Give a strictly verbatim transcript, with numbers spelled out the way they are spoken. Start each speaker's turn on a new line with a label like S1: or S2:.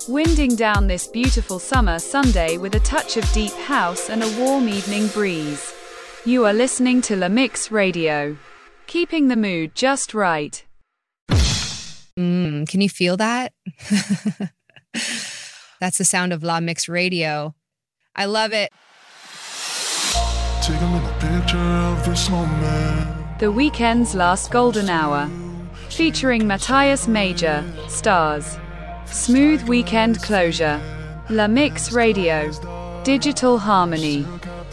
S1: Winding down this beautiful summer Sunday with a touch of deep house and a warm evening breeze. You are listening to La Mix Radio, keeping the mood just right.
S2: Mm, can you feel that? That's the sound of La Mix Radio. I love it.
S3: Take a little picture of this moment.
S1: The Weeknd's Last Golden Hour, featuring Matthias Major, stars. Smooth weekend closure. La Mix Radio. Digital Harmony.